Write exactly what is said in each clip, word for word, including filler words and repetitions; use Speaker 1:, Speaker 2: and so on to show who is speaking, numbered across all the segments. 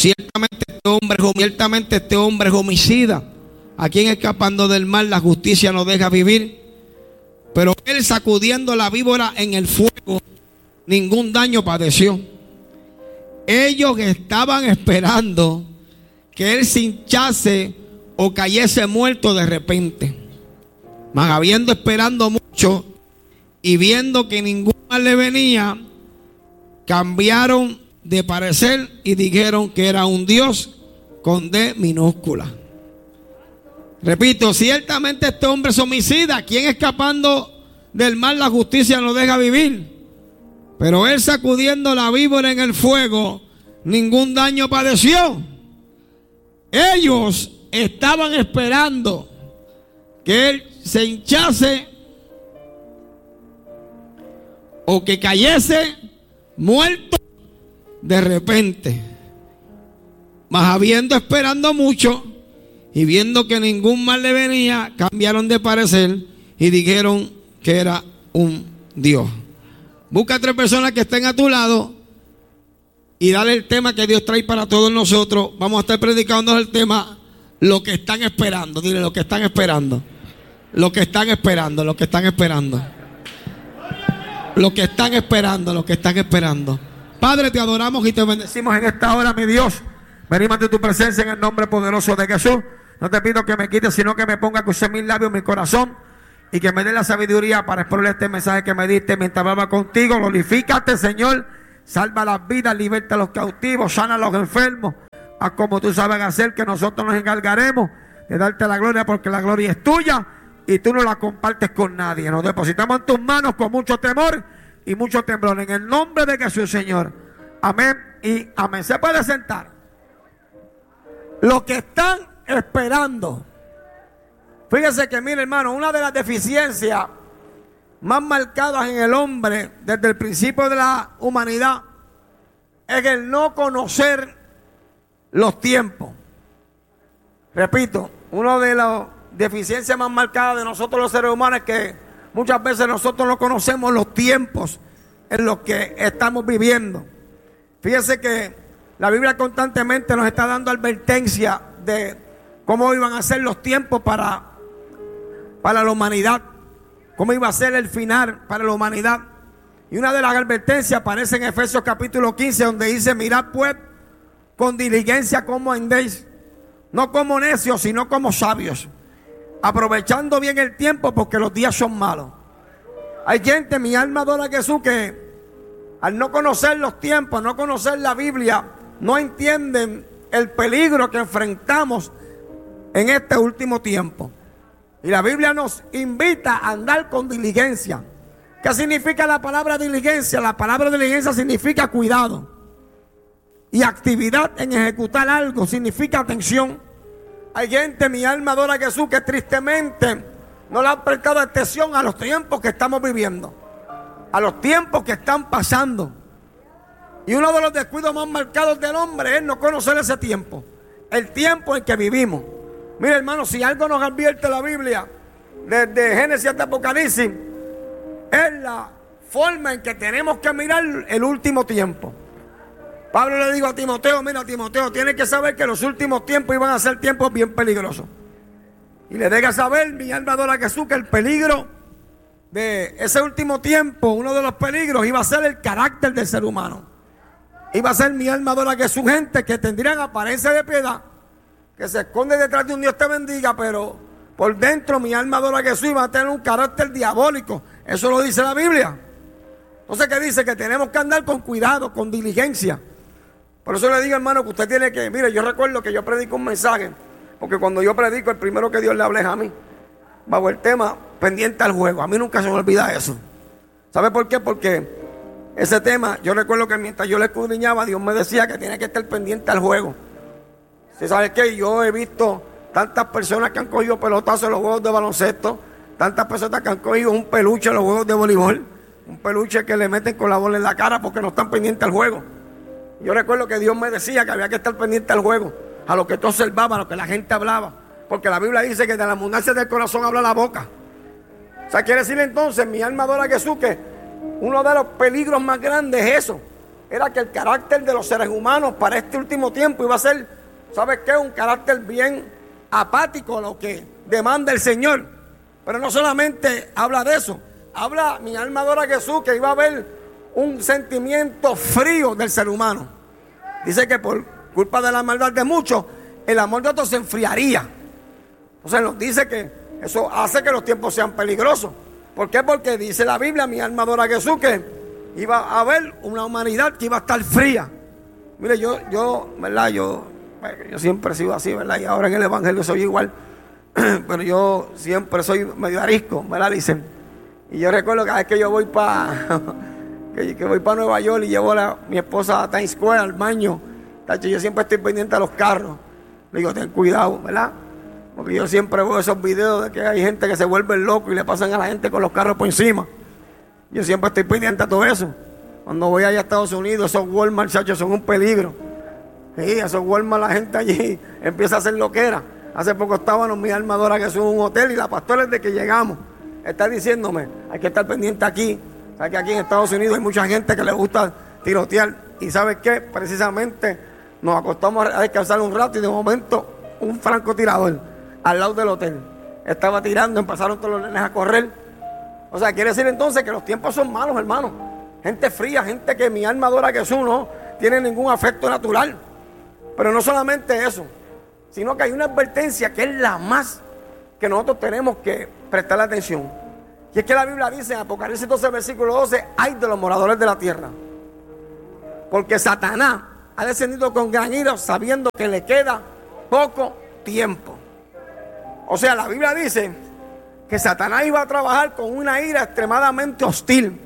Speaker 1: Ciertamente este hombre, ciertamente este hombre es homicida, a quien escapando del mal la justicia no deja vivir. Pero él, sacudiendo la víbora en el fuego, ningún daño padeció. Ellos estaban esperando que él se hinchase o cayese muerto de repente. Mas habiendo esperando mucho y viendo que ningún mal le venía, cambiaron de parecer y dijeron que era un Dios con D minúscula. Repito, ciertamente este hombre es homicida, quien escapando del mal la justicia no deja vivir. Pero él, sacudiendo la víbora en el fuego, ningún daño padeció. Ellos estaban esperando que él se hinchase o que cayese muerto de repente. Mas habiendo esperando mucho y viendo que ningún mal le venía, cambiaron de parecer y dijeron que era un Dios. Busca tres personas que estén a tu lado y dale el tema que Dios trae para todos nosotros. Vamos a estar predicando el tema, lo que están esperando. Dile, lo que están esperando. Lo que están esperando, lo que están esperando. Lo que están esperando, lo que están esperando. Padre, te adoramos y te bendecimos en esta hora, mi Dios. Venimos ante tu presencia en el nombre poderoso de Jesús. No te pido que me quites, sino que me ponga que use mis labios, mi corazón, y que me dé la sabiduría para exponer este mensaje que me diste mientras hablaba contigo. Glorifícate, Señor. Salva las vidas, liberta a los cautivos, sana a los enfermos. Haz como tú sabes hacer, que nosotros nos encargaremos de darte la gloria, porque la gloria es tuya y tú no la compartes con nadie. Nos depositamos en tus manos con mucho temor y mucho temblor. En el nombre de Jesús, Señor. Amén y amén. Se puede sentar. Los que están esperando. Fíjese que, mire, hermano, una de las deficiencias más marcadas en el hombre desde el principio de la humanidad es el no conocer los tiempos. Repito, una de las deficiencias más marcadas de nosotros los seres humanos es que muchas veces nosotros no conocemos los tiempos en los que estamos viviendo. Fíjese que la Biblia constantemente nos está dando advertencia de cómo iban a ser los tiempos para, para la humanidad, cómo iba a ser el final para la humanidad. Y una de las advertencias aparece en Efesios capítulo quince, donde dice: mirad pues con diligencia cómo andéis, no como necios, sino como sabios, aprovechando bien el tiempo, porque los días son malos. Hay gente, mi alma adora a Jesús, que al no conocer los tiempos, no conocer la Biblia, no entienden el peligro que enfrentamos en este último tiempo. Y la Biblia nos invita a andar con diligencia. ¿Qué significa la palabra diligencia? La palabra diligencia significa cuidado. Y actividad en ejecutar algo significa atención. Hay gente, mi alma adora a Jesús, que tristemente no le han prestado atención a los tiempos que estamos viviendo, a los tiempos que están pasando. Y uno de los descuidos más marcados del hombre es no conocer ese tiempo, el tiempo en que vivimos. Mira, hermano, si algo nos advierte la Biblia desde Génesis hasta Apocalipsis, es la forma en que tenemos que mirar el último tiempo. Pablo le dijo a Timoteo: mira, Timoteo, tienes que saber que los últimos tiempos iban a ser tiempos bien peligrosos. Y le deja saber, mi alma adora a Jesús, que el peligro de ese último tiempo, uno de los peligros, iba a ser el carácter del ser humano. Iba a ser, mi alma adora a Jesús, gente que tendrían apariencia de piedad, que se esconde detrás de un Dios te bendiga, pero por dentro, mi alma adora a Jesús, iba a tener un carácter diabólico. Eso lo dice la Biblia. Entonces, ¿qué dice? Que tenemos que andar con cuidado, con diligencia. Por eso le digo, hermano, que usted tiene que... Mire, yo recuerdo que yo predico un mensaje, porque cuando yo predico, el primero que Dios le habla es a mí, bajo el tema pendiente al juego. A mí nunca se me olvida eso. ¿Sabe por qué? Porque ese tema, yo recuerdo que mientras yo le escudriñaba, Dios me decía que tiene que estar pendiente al juego. ¿Sí sabe qué? Yo he visto tantas personas que han cogido pelotazos en los juegos de baloncesto, tantas personas que han cogido un peluche en los juegos de voleibol, un peluche que le meten con la bola en la cara porque no están pendientes al juego. Yo recuerdo que Dios me decía que había que estar pendiente al juego, a lo que tú observabas, a lo que la gente hablaba, porque la Biblia dice que de la abundancia del corazón habla la boca. O sea, quiere decir entonces, mi alma adora a Jesús, que uno de los peligros más grandes es eso,
Speaker 2: era que el carácter de los seres humanos para este último tiempo iba a ser, ¿sabes qué? Un carácter bien apático a lo que demanda el Señor. Pero no solamente habla de eso, habla, mi alma adora a Jesús, que iba a haber un sentimiento frío del ser humano. Dice que por culpa de la maldad de muchos, el amor de otros se enfriaría. Entonces nos dice que eso hace que los tiempos sean peligrosos. ¿Por qué? Porque dice la Biblia, mi alma adora a Jesús, que iba a haber una humanidad que iba a estar fría. Mire, yo, yo, ¿verdad? Yo, yo siempre he sido así, ¿verdad? Y ahora en el Evangelio soy igual. Pero yo siempre soy medio arisco, ¿verdad? Dicen. Y yo recuerdo que cada vez que yo voy para que, que voy para Nueva York y llevo a la, mi esposa a Times Square al baño, tacho, yo siempre estoy pendiente a los carros. Le digo, ten cuidado, ¿verdad? Porque yo siempre veo esos videos de que hay gente que se vuelve loco y le pasan a la gente con los carros por encima. Yo siempre estoy pendiente a todo eso. Cuando voy allá a Estados Unidos, esos Walmart, muchachos, son un peligro. Sí, esos Walmart, la gente allí empieza a hacer loquera. Hace poco estábamos, mi alma adora Jesús, en un hotel, y la pastora, desde que llegamos, está diciéndome, hay que estar pendiente aquí. Sabes que aquí en Estados Unidos hay mucha gente que le gusta tirotear. Y ¿sabes qué? Precisamente nos acostamos a descansar un rato y de momento un francotirador al lado del hotel estaba tirando, empezaron todos los nenes a correr. O sea, quiere decir entonces que los tiempos son malos, hermano. Gente fría, gente que mi alma adora a Jesús no tiene ningún afecto natural. Pero no solamente eso, sino que hay una advertencia que es la más que nosotros tenemos que prestar atención. Y es que la Biblia dice en Apocalipsis doce, versículo doce, ay de los moradores de la tierra, porque Satanás ha descendido con gran ira, sabiendo que le queda poco tiempo. O sea, la Biblia dice que Satanás iba a trabajar con una ira extremadamente hostil.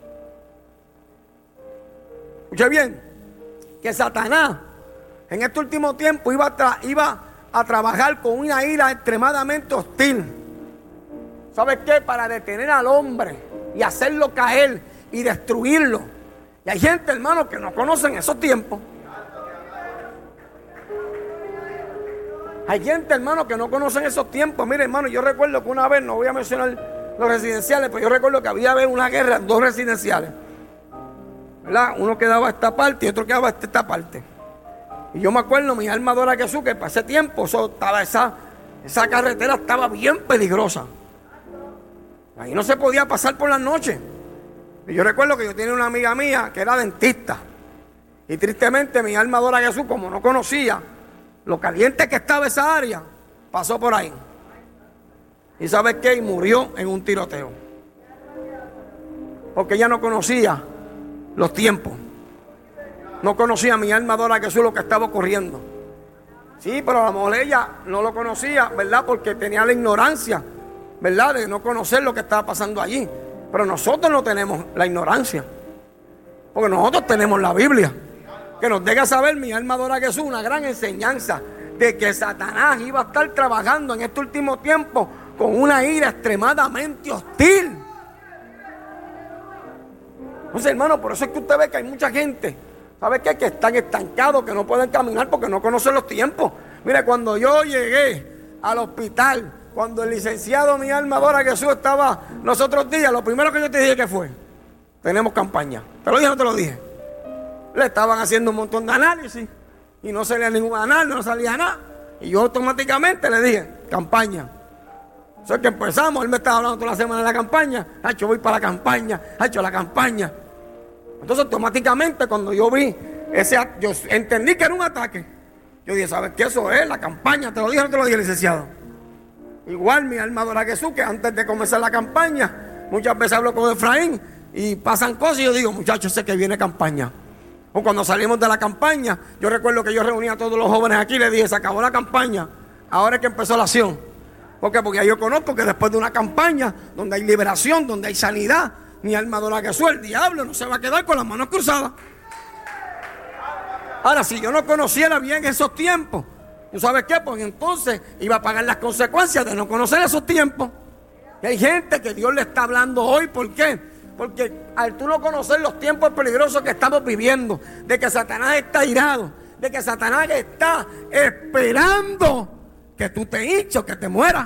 Speaker 2: Escuche bien, que Satanás en este último tiempo iba a, tra- iba a trabajar con una ira extremadamente hostil. ¿Sabes qué? Para detener al hombre y hacerlo caer y destruirlo. Y hay gente, hermano, que no conocen esos tiempos. Hay gente, hermano, que no conocen esos tiempos. Mire, hermano, yo recuerdo que una vez, no voy a mencionar los residenciales, pero yo recuerdo que había una guerra en dos residenciales, ¿verdad? Uno quedaba a esta parte y otro quedaba a esta parte. Y yo me acuerdo, mi alma adora a Jesús, que para ese tiempo eso estaba esa, esa carretera estaba bien peligrosa. Ahí no se podía pasar por las noches. Y yo recuerdo que yo tenía una amiga mía que era dentista. Y tristemente mi alma adora a Jesús, como no conocía lo caliente que estaba esa área, pasó por ahí. ¿Y sabes qué? Y murió en un tiroteo. Porque ella no conocía los tiempos. No conocía, mi alma adora a Jesús, lo que estaba ocurriendo. Sí, pero a lo mejor ella no lo conocía, ¿verdad? Porque tenía la ignorancia, ¿verdad? De no conocer lo que estaba pasando allí. Pero nosotros no tenemos la ignorancia. Porque nosotros tenemos la Biblia, que nos deja saber, mi alma adora a Jesús, una gran enseñanza de que Satanás iba a estar trabajando en este último tiempo con una ira extremadamente hostil. Entonces, hermano, por eso es que usted ve que hay mucha gente, ¿sabe qué? Que están estancados, que no pueden caminar porque no conocen los tiempos. Mire, cuando yo llegué al hospital, cuando el licenciado, mi alma adora a Jesús, estaba los otros días, lo primero que yo te dije que fue, tenemos campaña. ¿Te lo dije o no te lo dije? Le estaban haciendo un montón de análisis y no salía ningún análisis, no salía nada. Y yo automáticamente le dije, campaña. O sea que empezamos, él me estaba hablando toda la semana de la campaña. Ha hecho, voy para la campaña, ha hecho la campaña. Entonces automáticamente cuando yo vi ese, yo entendí que era un ataque. Yo dije, ¿sabes qué? Eso es la campaña. ¿Te lo dije o no te lo dije, licenciado? Igual mi alma adora a Jesús, que antes de comenzar la campaña, muchas veces hablo con Efraín y pasan cosas y yo digo, muchachos, sé que viene campaña. O cuando salimos de la campaña, yo recuerdo que yo reuní a todos los jóvenes aquí y les dije, se acabó la campaña, ahora es que empezó la acción. ¿Por qué? Porque ya yo conozco que después de una campaña donde hay liberación, donde hay sanidad, mi alma adora a Jesús, el diablo no se va a quedar con las manos cruzadas. Ahora, si yo no conociera bien esos tiempos, ¿tú sabes qué? Pues entonces iba a pagar las consecuencias de no conocer esos tiempos. Y hay gente que Dios le está hablando hoy, ¿por qué? Porque al tú no conocer los tiempos peligrosos que estamos viviendo, de que Satanás está irado, de que Satanás está esperando que tú te hinches, que te mueras.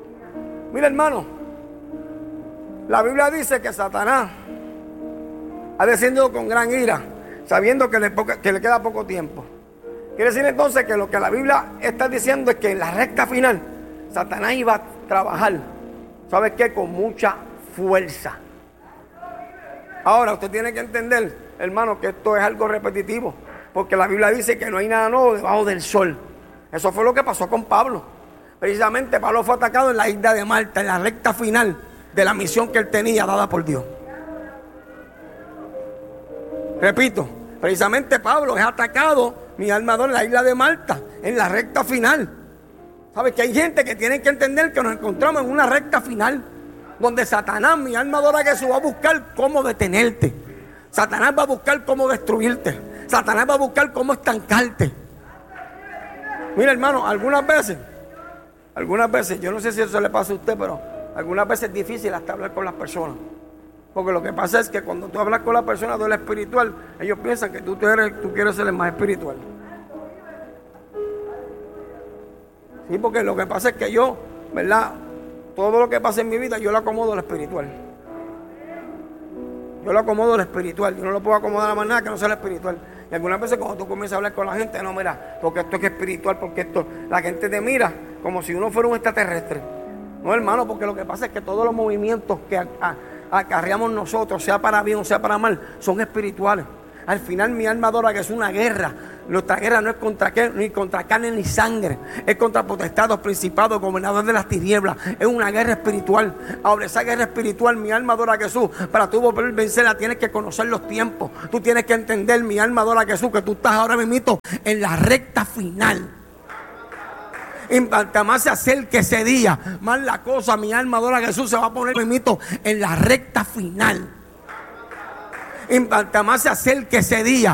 Speaker 2: Mira, hermano, la Biblia dice que Satanás ha descendido con gran ira, sabiendo que le, poca, que le queda poco tiempo. Quiere decir entonces que lo que la Biblia está diciendo es que en la recta final Satanás iba a trabajar, ¿sabe qué? Con mucha fuerza. Ahora usted tiene que entender, hermano, que esto es algo repetitivo, porque la Biblia dice que no hay nada nuevo debajo del sol. Eso fue lo que pasó con Pablo. Precisamente Pablo fue atacado en la isla de Malta, en la recta final de la misión que él tenía dada por Dios. Repito, precisamente Pablo es atacado, mi alma adora, en la isla de Malta, en la recta final. ¿Sabes? Que hay gente que tiene que entender que nos encontramos en una recta final, donde Satanás, mi alma adora, que Jesús, va a buscar cómo detenerte. Satanás va a buscar cómo destruirte. Satanás va a buscar cómo estancarte. Mira, hermano, algunas veces, algunas veces, yo no sé si eso le pasa a usted, pero algunas veces es difícil hasta hablar con las personas. Porque lo que pasa es que cuando tú hablas con las personas de lo espiritual, ellos piensan que tú, eres, tú quieres ser el más espiritual. Sí, porque lo que pasa es que yo, ¿verdad? Todo lo que pasa en mi vida, yo lo acomodo a lo espiritual. Yo lo acomodo a lo espiritual. Yo no lo puedo acomodar a más nada que no sea lo espiritual. Y algunas veces cuando tú comienzas a hablar con la gente, no, mira, porque esto es espiritual, porque esto, la gente te mira como si uno fuera un extraterrestre. No, hermano, porque lo que pasa es que todos los movimientos que a, a, acarreamos nosotros, sea para bien o sea para mal, son espirituales. Al final mi alma adora que es una guerra. Nuestra guerra no es contra qué, ni contra carne ni sangre, es contra potestados, principados, gobernadores de las tinieblas. Es una guerra espiritual. Ahora esa guerra espiritual, mi alma adora a Jesús. Para tú poder vencerla tienes que conocer los tiempos. Tú tienes que entender, mi alma adora a Jesús, que tú estás ahora mismo en la recta final. Y más se acerque ese día, más la cosa, mi alma adora a Jesús, se va a poner mismito en la recta final. Y más se acerque ese día,